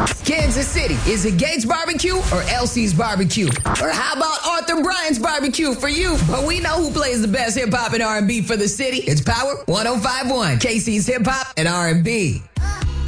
Kansas City, is it Gates Barbecue or Elsie's Barbecue? Or how about Arthur Bryant's Barbecue for you? But we know who plays the best hip-hop and R&B for the city. It's Power 105.1, KC's Hip-Hop and R&B.